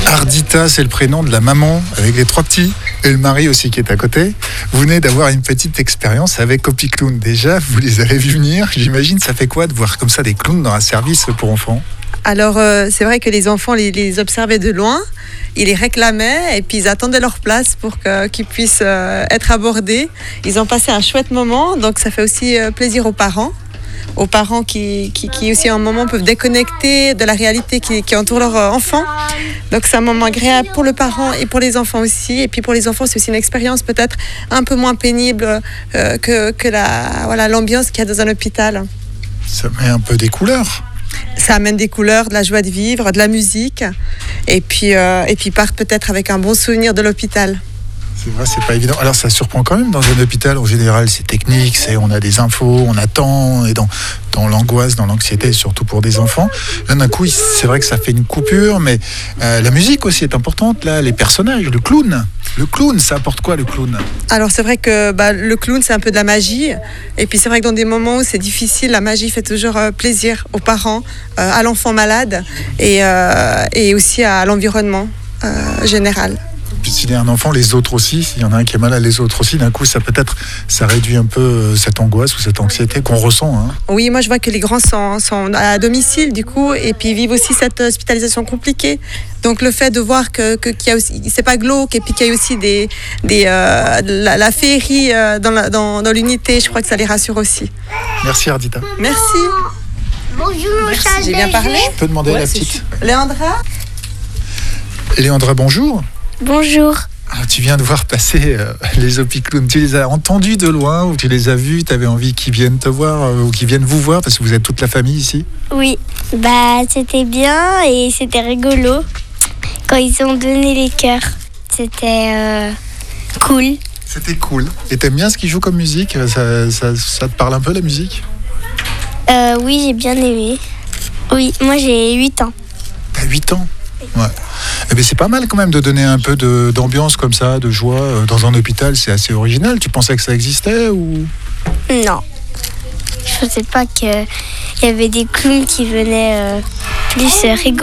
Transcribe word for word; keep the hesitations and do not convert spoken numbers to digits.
Ardita, c'est le prénom de la maman avec les trois petits et le mari aussi qui est à côté. Vous venez d'avoir une petite expérience avec Hopi Clown. Déjà, vous les avez vus venir. J'imagine, ça fait quoi de voir comme ça des clowns dans un service pour enfants ? Alors, euh, c'est vrai que les enfants les, les observaient de loin, ils les réclamaient et puis ils attendaient leur place pour que, qu'ils puissent euh, être abordés. Ils ont passé un chouette moment, donc ça fait aussi euh, plaisir aux parents. aux parents qui, qui, qui aussi à un moment peuvent déconnecter de la réalité qui, qui entoure leur enfant. Donc c'est un moment agréable pour le parent et pour les enfants aussi. Et puis pour les enfants, c'est aussi une expérience peut-être un peu moins pénible euh, que, que la, voilà, l'ambiance qu'il y a dans un hôpital. Ça met un peu des couleurs. Ça amène des couleurs, de la joie de vivre, de la musique. Et puis, euh, et puis partent peut-être avec un bon souvenir de l'hôpital. C'est vrai, c'est pas évident. Alors ça surprend quand même dans un hôpital. En général, c'est technique, c'est on a des infos, on attend, et dans, dans l'angoisse, dans l'anxiété, surtout pour des enfants. Là, d'un coup, c'est vrai que ça fait une coupure, mais euh, la musique aussi est importante. Là, les personnages, le clown. Le clown, ça apporte quoi, le clown ? Alors c'est vrai que bah, le clown, c'est un peu de la magie. Et puis c'est vrai que dans des moments où c'est difficile, la magie fait toujours euh, plaisir aux parents, euh, à l'enfant malade et, euh, et aussi à l'environnement euh, général. Puis s'il y a un enfant, les autres aussi, s'il y en a un qui est malade, les autres aussi, d'un coup, ça peut-être, ça réduit un peu cette angoisse ou cette anxiété qu'on ressent. Hein. Oui, moi je vois que les grands sont, sont à domicile du coup, et puis ils vivent aussi cette hospitalisation compliquée. Donc le fait de voir que, que qu'il y a aussi, c'est pas glauque, et puis qu'il y a aussi des, des euh, la, la féerie euh, dans, la, dans, dans l'unité, je crois que ça les rassure aussi. Merci Ardita. Merci. Bonjour, Merci, j'ai bien parlé. Je peux demander Ouais, à la c'est petite. Léandra. Léandra, bonjour. Bonjour. Alors, tu viens de voir passer euh, les Hopi Clown. Tu les as entendus de loin ou tu les as vus ? Tu avais envie qu'ils viennent te voir euh, ou qu'ils viennent vous voir parce que vous êtes toute la famille ici ? Oui, bah c'était bien et c'était rigolo quand ils ont donné les cœurs. C'était euh, cool. C'était cool. Et t'aimes bien ce qu'ils jouent comme musique ? ça, ça, ça te parle un peu la musique ? Euh, oui, j'ai bien aimé. Oui, moi j'ai huit ans. T'as huit ans ? Ouais. Eh bien, c'est pas mal quand même de donner un peu de, d'ambiance comme ça, de joie euh, dans un hôpital. C'est assez original. Tu pensais que ça existait ou ? Non. Je pensais pas qu'il y avait des clowns qui venaient euh, plus euh, rigoler.